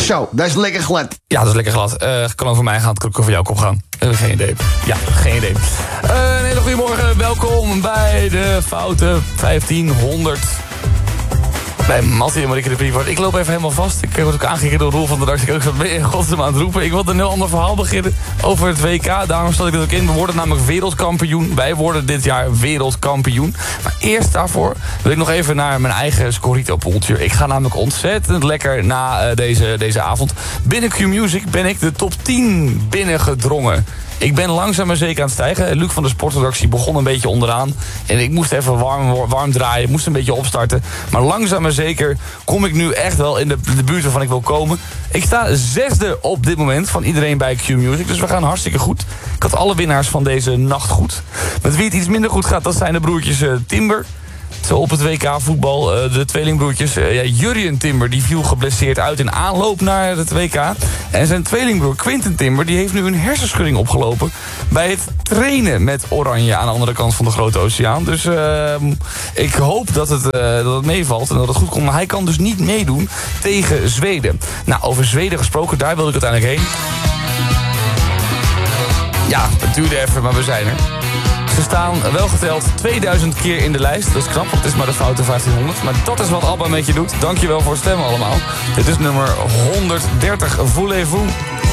Zo, dat is lekker glad. Ja, dat is lekker glad. Kan over mij gaan, het kan ook over jouw kop gaan. Geen idee. Ja, geen idee. Een hele goede morgen. Welkom bij de Foute 1500. Bij Mattie en Marieke de Privat. Ik loop even helemaal vast. Ik word ook aangekeken door Roel van der Dak. Ik ook zo in godsnaam aan het roepen. Ik wilde een heel ander verhaal beginnen over het WK. Daarom stel ik het ook in. We worden namelijk wereldkampioen. Wij worden dit jaar wereldkampioen. Maar eerst daarvoor wil ik nog even naar mijn eigen Scorito-poeltje. Ik ga namelijk ontzettend lekker na deze avond. Binnen Q-Music ben ik de top 10 binnengedrongen. Ik ben langzaam maar zeker aan het stijgen. Luc van de sportredactie begon een beetje onderaan. En ik moest even warm draaien. Ik moest een beetje opstarten. Maar langzaam maar zeker kom ik nu echt wel in de buurt waarvan ik wil komen. Ik sta 6e op dit moment van iedereen bij Q-Music. Dus we gaan hartstikke goed. Ik had alle winnaars van deze nacht goed. Met wie het iets minder goed gaat, dat zijn de broertjes Timber. Zo op het WK voetbal, de tweelingbroertjes. Jurjen Timber die viel geblesseerd uit in aanloop naar het WK. En zijn tweelingbroer Quinten Timber die heeft nu een hersenschudding opgelopen bij het trainen met Oranje aan de andere kant van de Grote Oceaan. Dus ik hoop dat het meevalt en dat het goed komt. Maar hij kan dus niet meedoen tegen Zweden. Nou, over Zweden gesproken, daar wilde ik uiteindelijk heen. Ja, het duurde even, maar we zijn er. Ze staan wel geteld 2000 keer in de lijst. Dat is knap, want het is maar de Foute 1500. Maar dat is wat Alba met je doet. Dankjewel voor het stemmen allemaal. Dit is nummer 130. Voulez-vous?